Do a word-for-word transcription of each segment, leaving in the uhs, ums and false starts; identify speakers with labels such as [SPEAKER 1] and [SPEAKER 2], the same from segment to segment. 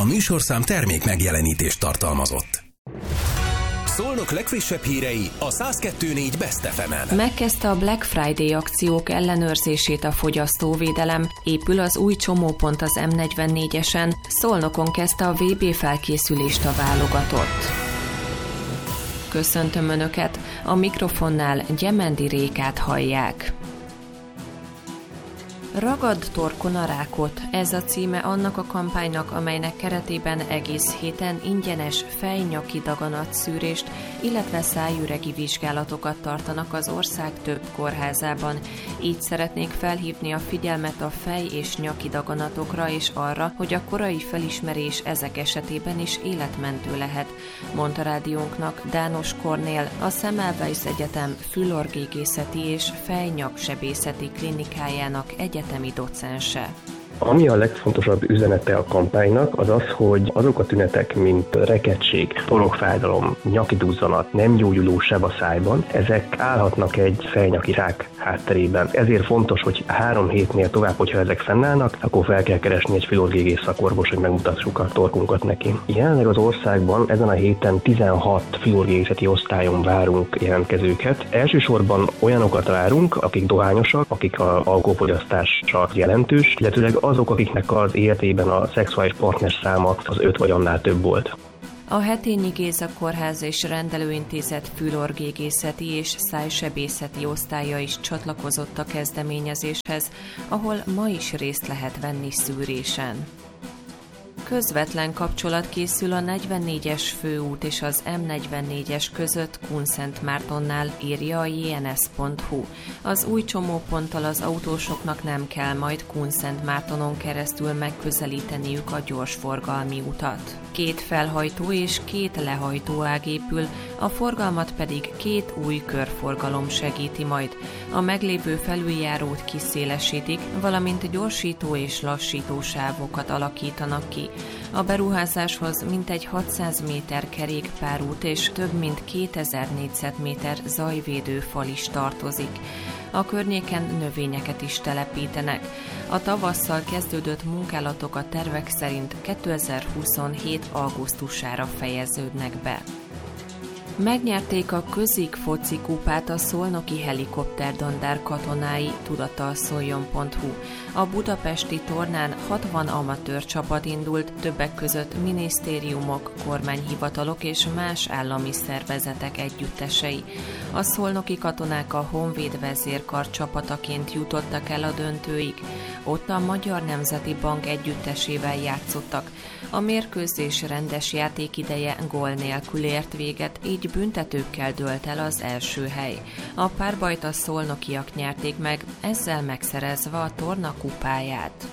[SPEAKER 1] A műsorszám termék megjelenítést tartalmazott. Szolnok legfrissebb hírei a száz kettő pont négy Best ef emen.
[SPEAKER 2] Megkezdte a Black Friday akciók ellenőrzését a fogyasztóvédelem, épül az új csomópont az em negyvennégyesen, Szolnokon kezdte a vé bé felkészülést a válogatott. Köszöntöm Önöket, a mikrofonnál Gyemendi Rékát hallják. Ragadd torkon a rákot, ez a címe annak a kampánynak, amelynek keretében egész héten ingyenes fej-nyaki daganatszűrést, illetve szájüregi vizsgálatokat tartanak az ország több kórházában. Így szeretnék felhívni a figyelmet a fej- és nyaki daganatokra és arra, hogy a korai felismerés ezek esetében is életmentő lehet, mondta rádiónknak Dános Kornél, a Semmelweis Egyetem fülorgégészeti és fej-nyaksebészeti klinikájának egyetemi egyetemi docense.
[SPEAKER 3] Ami a legfontosabb üzenete a kampánynak, az az, hogy azok a tünetek, mint rekettség, torokfájdalom, nyaki duzzanat, nem gyógyuló seb a szájban, ezek állhatnak egy fejnyaki rák hátterében. Ezért fontos, hogy három hétnél tovább, hogyha ezek fennállnak, akkor fel kell keresni egy fülorgégész szakorvos, hogy megmutassuk a torkunkat neki. Jelenleg az országban ezen a héten tizenhat fülorgégészeti osztályon várunk jelentkezőket. Elsősorban olyanokat várunk, akik dohányosak, akik az alkoholfogyasztása jelentős, illetőleg azok, akiknek az életében a szexuális partner száma az öt vagy annál több volt.
[SPEAKER 2] A Hetényi Géza Kórház és Rendelőintézet fülorgégészeti és szájsebészeti osztálya is csatlakozott a kezdeményezéshez, ahol ma is részt lehet venni szűrésen. Közvetlen kapcsolat készül a negyvennégyes főút és az em negyvennégyes között Kunszentmártonnál, írja a jé en es pont hú. Az új csomóponttal az autósoknak nem kell majd Kunszentmártonon keresztül megközelíteniük a gyorsforgalmi utat. Két felhajtó és két lehajtó ág épül, a forgalmat pedig két új körforgalom segíti majd. A meglévő felüljárót kiszélesítik, valamint gyorsító és lassító sávokat alakítanak ki. A beruházáshoz mintegy hatszáz méter kerékpárút és több mint kétezer négyzetméter zajvédő fal is tartozik. A környéken növényeket is telepítenek. A tavasszal kezdődött munkálatok a tervek szerint kétezer-huszonhét augusztusára fejeződnek be. Megnyerték a Közik foci kupát a szolnoki helikopterdandár katonái, tudata a szoljon pont hú. A budapesti tornán hatvan amatőr csapat indult, többek között minisztériumok, kormányhivatalok és más állami szervezetek együttesei. A szolnoki katonák a Honvéd vezérkar csapataként jutottak el a döntőig. Ott a Magyar Nemzeti Bank együttesével játszottak. A mérkőzés rendes játékideje gól nélkül ért véget, így büntetőkkel dőlt el az első hely. A párbajt a szolnokiak nyerték meg, ezzel megszerezve a torna kupáját.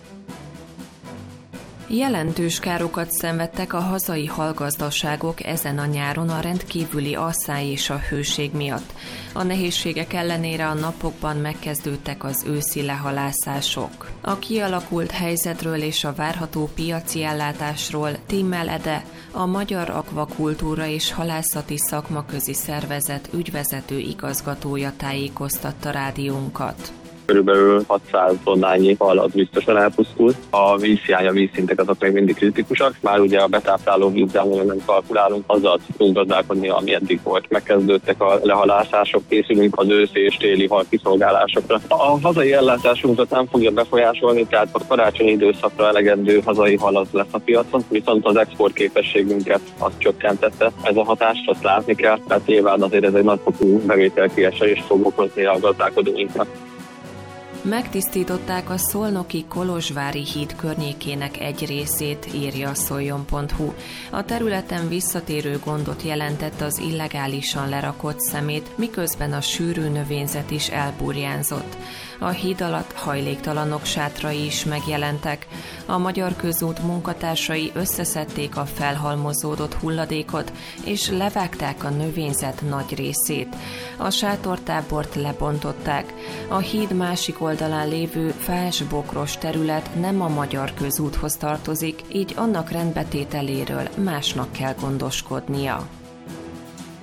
[SPEAKER 2] Jelentős károkat szenvedtek a hazai halgazdaságok ezen a nyáron a rendkívüli asszály és a hőség miatt. A nehézségek ellenére a napokban megkezdődtek az őszi lehalászások. A kialakult helyzetről és a várható piaci ellátásról Timmel Ede, a Magyar Akvakultúra és Halászati Szakmaközi Szervezet ügyvezető igazgatója tájékoztatta rádiónkat.
[SPEAKER 4] Körülbelül hatszáz tonnányi hal az biztosan elpusztult. A vízhiány, a vízszintek azok még mindig kritikusak. Már ugye a betápláló vízzámolón nem kalkulálunk, azzal tudunk gazdálkodni, ami eddig volt. Megkezdődtek a lehalászások, készülünk az őszi és téli hal kiszolgálásokra. A hazai ellátásunkat nem fogja befolyásolni, tehát a karácsonyi időszakra elegendő hazai hal az lesz a piacon, viszont az export képességünket azt csökkentette. Ez a hatást azt látni kell, tehát nyilván azért ez egy nagyfokú bevételkiesést fog okozni a gazdálkodóinknak.
[SPEAKER 2] Megtisztították a szolnoki Kolozsvári híd környékének egy részét, írja a szoljon pont hú. A területen visszatérő gondot jelentett az illegálisan lerakott szemét, miközben a sűrű növényzet is elburjánzott. A híd alatt hajléktalanok sátrai is megjelentek. A Magyar Közút munkatársai összeszedték a felhalmozódott hulladékot, és levágták a növényzet nagy részét. A sátortábort lebontották. A híd másik oldalán lévő fás-bokros terület nem a Magyar Közúthoz tartozik, így annak rendbetételéről másnak kell gondoskodnia.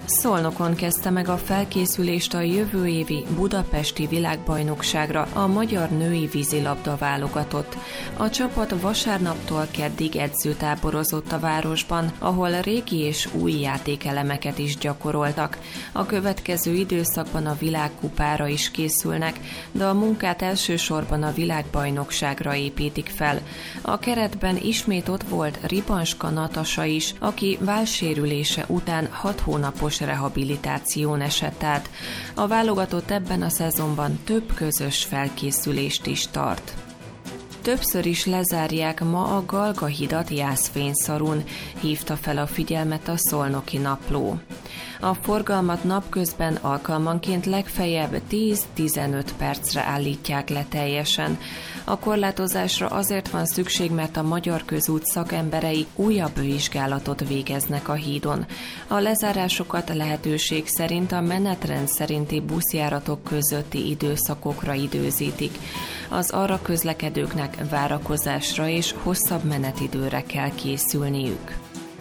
[SPEAKER 2] Szolnokon kezdte meg a felkészülést a jövő évi budapesti világbajnokságra a magyar női vízilabda válogatott. A csapat vasárnaptól keddig edzőtáborozott a városban, ahol régi és új játékelemeket is gyakoroltak. A következő időszakban a világkupára is készülnek, de a munkát elsősorban a világbajnokságra építik fel. A keretben ismét ott volt Ribanska Natasa is, aki vállsérülése után hat hónapos rehabilitáción esett át. A válogatott ebben a szezonban több közös felkészülést is tart. Többször is lezárják ma a Galga hidat Jászfényszarun, hívta fel a figyelmet a Szolnoki Napló. A forgalmat napközben alkalmanként legfeljebb tíz-tizenöt percre állítják le teljesen. A korlátozásra azért van szükség, mert a Magyar Közút szakemberei újabb vizsgálatot végeznek a hídon. A lezárásokat lehetőség szerint a menetrend szerinti buszjáratok közötti időszakokra időzítik. Az arra közlekedőknek várakozásra és hosszabb menetidőre kell készülniük.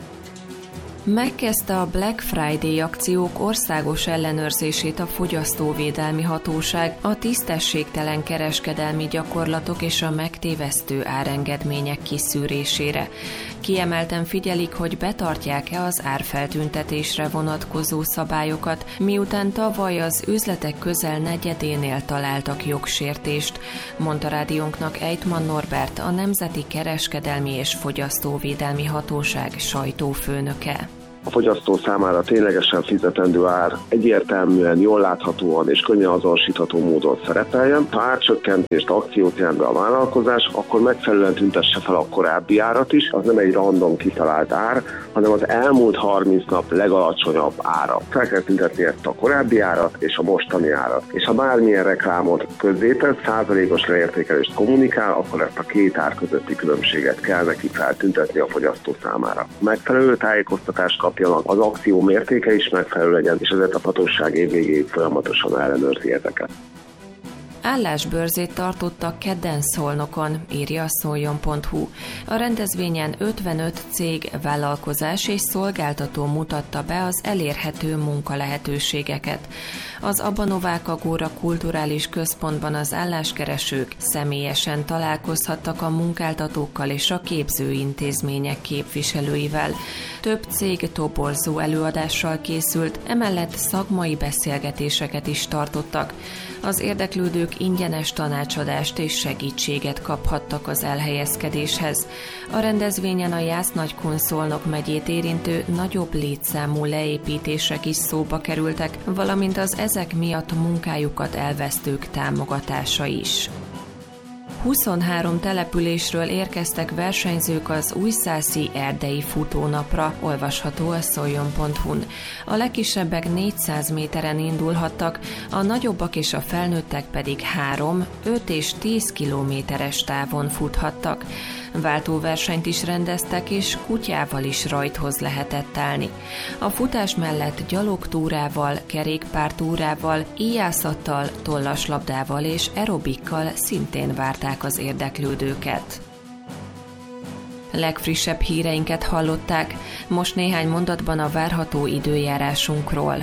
[SPEAKER 2] Megkezdte a Black Friday akciók országos ellenőrzését a Fogyasztóvédelmi Hatóság a tisztességtelen kereskedelmi gyakorlatok és a megtévesztő árengedmények kiszűrésére. Kiemelten figyelik, hogy betartják-e az árfeltüntetésre vonatkozó szabályokat, miután tavaly az üzletek közel negyedénél találtak jogsértést, mondta rádiónknak Ejtman Norbert, a Nemzeti Kereskedelmi és Fogyasztóvédelmi Hatóság sajtófőnöke.
[SPEAKER 5] A fogyasztó számára ténylegesen fizetendő ár egyértelműen, jól láthatóan és könnyen azonosítható módon szerepeljen. Ha árcsökkentést, akciót jelent be a vállalkozás, akkor megfelelően tüntesse fel a korábbi árat is. Az nem egy random kitalált ár, hanem az elmúlt harminc nap legalacsonyabb ára. Fel kell tüntetni ezt a korábbi árat és a mostani árat. És ha bármilyen reklámot közzétesz, százalékos leértékelést kommunikál, akkor ezt a két ár közötti különbséget kell neki feltüntetni a fogyasztó számára. Megfelelő tájékoztatást kapjanak, az akció mértéke is megfelelő legyen, és ezért a hatóság év végéig folyamatosan ellenőrzi ezeket.
[SPEAKER 2] Állásbörzét tartottak kedden Szolnokon, írja a szoljon pont hu. A rendezvényen ötvenöt cég, vállalkozás és szolgáltató mutatta be az elérhető munkalehetőségeket. Az Abba Novák Agóra kulturális központban az álláskeresők személyesen találkozhattak a munkáltatókkal és a képzőintézmények képviselőivel. Több cég toborzó előadással készült, emellett szakmai beszélgetéseket is tartottak. Az érdeklődők ingyenes tanácsadást és segítséget kaphattak az elhelyezkedéshez. A rendezvényen a Jász-Nagykun-Szolnok megyét érintő nagyobb létszámú leépítések is szóba kerültek, valamint az ezek miatt munkájukat elvesztők támogatása is. huszonhárom településről érkeztek versenyzők az újszászi erdei futónapra, olvasható a szoljon pont hu-n. A legkisebbek négyszáz méteren indulhattak, a nagyobbak és a felnőttek pedig három, öt és tíz kilométeres távon futhattak. Váltóversenyt is rendeztek, és kutyával is rajthoz lehetett állni. A futás mellett gyalogtúrával, kerékpártúrával, íjászattal, tollaslabdával és aerobikkal szintén várták az érdeklődőket. Legfrissebb híreinket hallották, most néhány mondatban a várható időjárásunkról.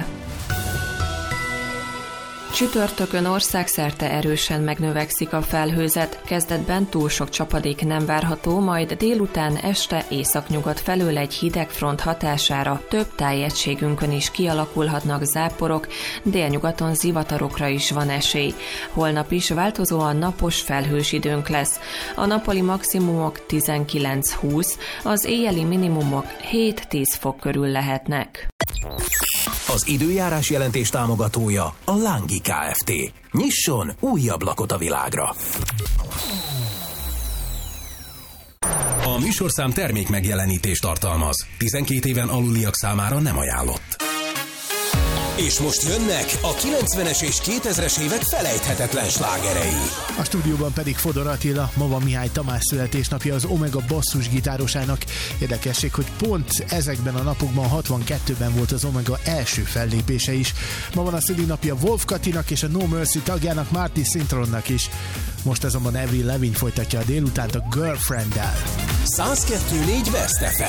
[SPEAKER 2] Csütörtökön országszerte erősen megnövekszik a felhőzet, kezdetben túl sok csapadék nem várható, majd délután este északnyugat felől egy hideg front hatására több tájegységünkön is kialakulhatnak záporok, délnyugaton zivatarokra is van esély. Holnap is változóan napos felhős időnk lesz. A nappali maximumok tizenkilenc-húsz, az éjjeli minimumok hét-tíz fok körül lehetnek.
[SPEAKER 1] Az időjárás jelentés támogatója a Lángi Kft. Nyisson új ablakot a világra! A műsorszám termék megjelenítést tartalmaz. tizenkét éven aluliak számára nem ajánlott. És most jönnek a kilencvenes és kétezres évek felejthetetlen slágerei.
[SPEAKER 6] A stúdióban pedig Fodor Attila, ma van Mihály Tamás születésnapja, az Omega basszusgitárosának. Érdekesség, hogy pont ezekben a napokban, hatvankettőben volt az Omega első fellépése is. Ma van a szülinapja Wolf Katinak és a No Mercy tagjának, Marty Sintronnak is. Most azonban Avril Lavigne folytatja a délutánt a Girlfrienddel.
[SPEAKER 1] száz kettő négy Best ef em.